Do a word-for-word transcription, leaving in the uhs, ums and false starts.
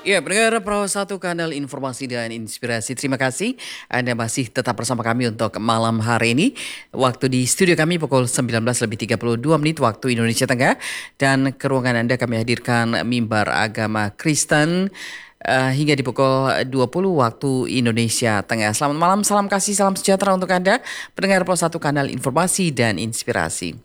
Ya, pendengar Pro satu Kanal Informasi dan Inspirasi. Terima kasih Anda masih tetap bersama kami untuk malam hari ini. Waktu di studio kami pukul sembilan belas lebih tiga puluh dua menit waktu Indonesia Tengah. Dan ke ruangan Anda kami hadirkan mimbar agama Kristen eh, hingga di pukul dua puluh waktu Indonesia Tengah. Selamat malam, salam kasih, salam sejahtera untuk Anda. Pendengar Pro satu Kanal Informasi dan Inspirasi.